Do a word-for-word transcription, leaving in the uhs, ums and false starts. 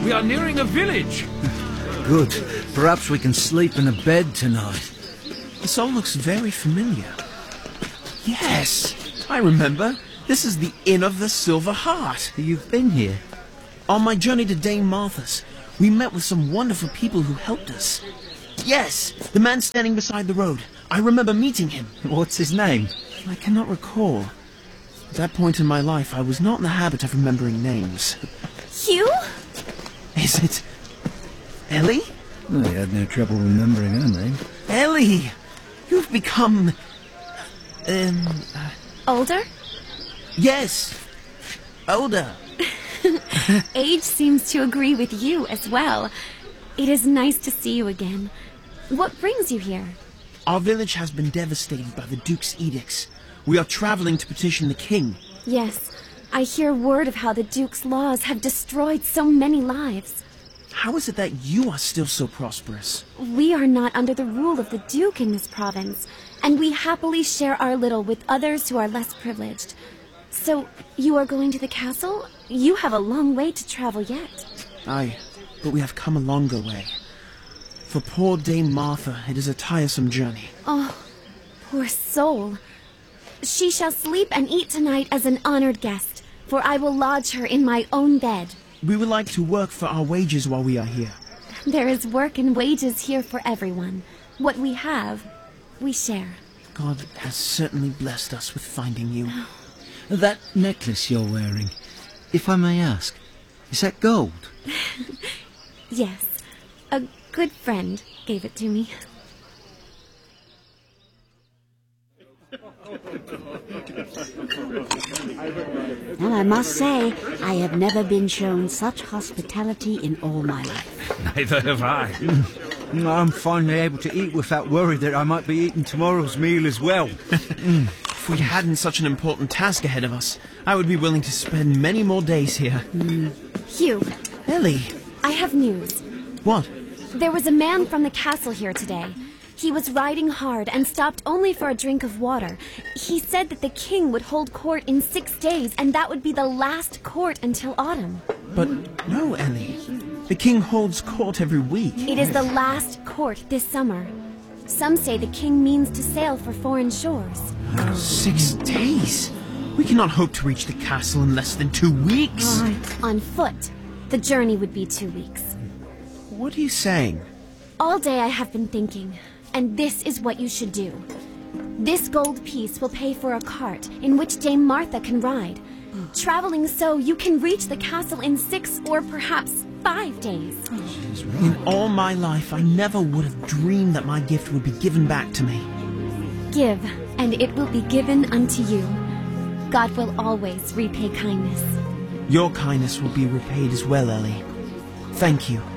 We are nearing a village. Good. Perhaps we can sleep in a bed tonight. This all looks very familiar. Yes, I remember. This is the Inn of the Silver Heart. You've been here? On my journey to Dame Martha's, we met with some wonderful people who helped us. Yes, the man standing beside the road. I remember meeting him. What's his name? I cannot recall. At that point in my life, I was not in the habit of remembering names. Hugh? Is it Ellie? Oh, he had no trouble remembering her name. Ellie! You've become... Um... Uh, Older? yes. Older. Age seems to agree with you as well. It is nice to see you again. What brings you here? Our village has been devastated by the Duke's edicts. We are traveling to petition the king. Yes, I hear word of how the Duke's laws have destroyed so many lives. How is it that you are still so prosperous? We are not under the rule of the Duke in this province, and we happily share our little with others who are less privileged. So, you are going to the castle? You have a long way to travel yet. Aye, but we have come a longer way. For poor Dame Martha, it is a tiresome journey. Oh, poor soul. She shall sleep and eat tonight as an honored guest, for I will lodge her in my own bed. We would like to work for our wages while we are here. There is work and wages here for everyone. What we have, we share. God has certainly blessed us with finding you. That necklace you're wearing, if I may ask, is that gold? Yes, a good friend gave it to me. Well, I must say, I have never been shown such hospitality in all my life. Neither have I. I'm finally able to eat without worry that I might be eating tomorrow's meal as well. If we hadn't such an important task ahead of us, I would be willing to spend many more days here. Mm. Hugh. Ellie. I have news. What? There was a man from the castle here today. He was riding hard and stopped only for a drink of water. He said that the king would hold court in six days, and that would be the last court until autumn. But no, Ellie. The king holds court every week. It is the last court this summer. Some say the king means to sail for foreign shores. Six days? We cannot hope to reach the castle in less than two weeks. On foot, the journey would be two weeks. What are you saying? All day I have been thinking, and this is what you should do. This gold piece will pay for a cart in which Dame Martha can ride. Traveling so, you can reach the castle in six or perhaps five days. In all my life, I never would have dreamed that my gift would be given back to me. Give, and it will be given unto you. God will always repay kindness. Your kindness will be repaid as well, Ellie. Thank you.